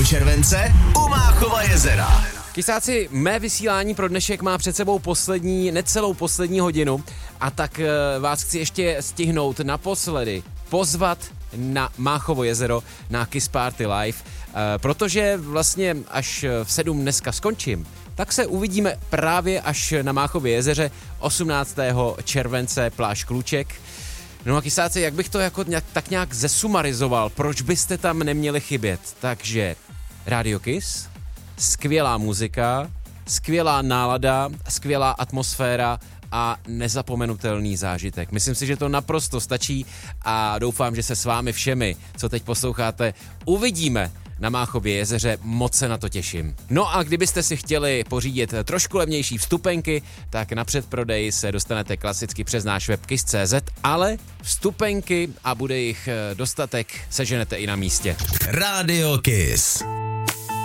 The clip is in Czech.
července u Máchova jezera. Kysáci, mé vysílání pro dnešek má před sebou necelou poslední hodinu a tak vás chci ještě stihnout naposledy pozvat na Máchovo jezero na Kiss Party Live, protože vlastně až v 7 dneska skončím, tak se uvidíme právě až na Máchově jezeře 18. července pláž Kluček. No a kysáci, jak bych to jako tak nějak zesumarizoval, proč byste tam neměli chybět? Takže Radio Kiss, skvělá muzika, skvělá nálada, skvělá atmosféra a nezapomenutelný zážitek. Myslím si, že to naprosto stačí a doufám, že se s vámi všemi, co teď posloucháte, uvidíme na Máchově jezeře, moc se na to těším. No a kdybyste si chtěli pořídit trošku levnější vstupenky, tak na předprodej se dostanete klasicky přes náš web kiss.cz, ale vstupenky, a bude jich dostatek, seženete i na místě. Radio Kiss.